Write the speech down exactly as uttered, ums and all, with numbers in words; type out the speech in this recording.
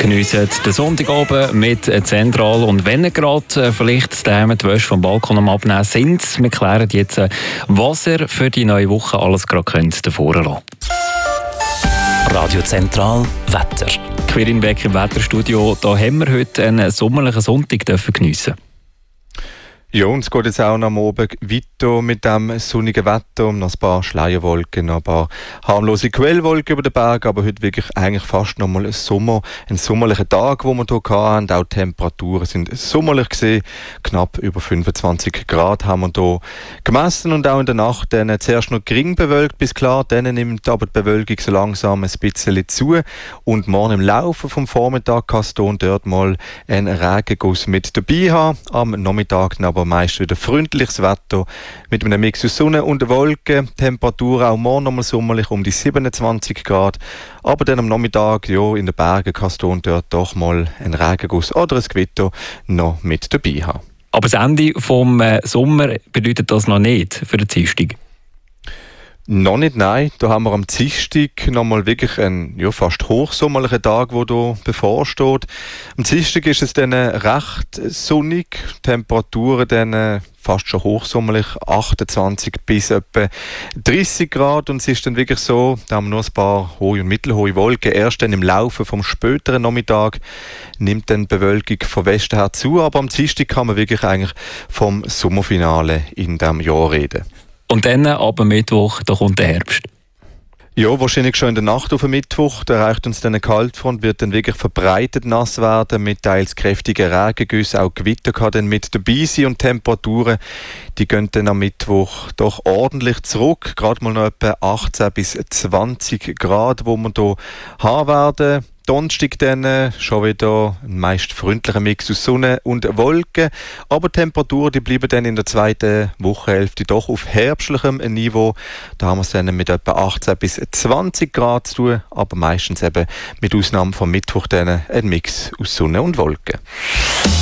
Geniessen den Sonntag oben mit Zentral und wenn ihr gerade vielleicht daheim die Wäsche vom Balkon am Abnehmen sind, wir klären jetzt, was ihr für die neue Woche alles gerade könnt davor lassen. Radio Zentral Wetter. Quirin Beck im Wetterstudio. Da haben wir heute einen sommerlichen Sonntag dürfen geniessen. Ja, und es geht jetzt auch am Abend weiter mit dem sonnigen Wetter. Noch ein paar Schleierwolken, noch ein paar harmlose Quellwolken über den Berg, aber heute wirklich eigentlich fast noch mal ein Sommer, ein sommerlicher Tag, den wir hier hatten. Auch die Temperaturen sind sommerlich gesehen. Knapp über fünfundzwanzig Grad haben wir hier gemessen und auch in der Nacht dann zuerst noch gering bewölkt, bis klar, dann nimmt aber die Bewölkung so langsam ein bisschen zu und morgen im Laufe vom Vormittag kann es hier dort mal einen Regenguss mit dabei haben. Am Nachmittag aber meist wieder freundliches Wetter mit einem Mix aus Sonne und Wolken. Temperatur auch morgen nochmal sommerlich um die siebenundzwanzig Grad. Aber dann am Nachmittag, ja, in den Bergen kann es hier und dort doch mal ein Regenguss oder ein Gewitter noch mit dabei haben. Aber das Ende vom äh, Sommer bedeutet das noch nicht für den Dienstag? Noch nicht, nein. Da haben wir am Dienstag nochmal wirklich einen ja, fast hochsommerlichen Tag, der hier bevorsteht. Am Dienstag ist es dann recht sonnig, Temperaturen dann fast schon hochsommerlich, achtundzwanzig bis etwa dreißig Grad. Und es ist dann wirklich so, da haben wir nur ein paar hohe und mittelhohe Wolken. Erst dann im Laufe vom späteren Nachmittag nimmt dann die Bewölkung von Westen her zu. Aber am Dienstag kann man wirklich eigentlich vom Sommerfinale in diesem Jahr reden. Und dann, ab dem Mittwoch, da kommt der Herbst. Ja, wahrscheinlich schon in der Nacht auf den Mittwoch. Da erreicht uns dann eine Kaltfront, wird dann wirklich verbreitet nass werden, mit teils kräftigen Regengüssen. Auch Gewitter kann dann mit dabei sein und Temperaturen, die gehen dann am Mittwoch doch ordentlich zurück. Gerade mal noch etwa achtzehn bis zwanzig Grad, wo wir hier haben werden. Donnerstag dann schon wieder ein meist freundlicher Mix aus Sonne und Wolken. Aber die Temperaturen die bleiben dann in der zweiten Wochenhälfte doch auf herbstlichem Niveau. Da haben wir es dann mit etwa achtzehn bis zwanzig Grad zu tun, aber meistens eben mit Ausnahme vom Mittwoch dann ein Mix aus Sonne und Wolken.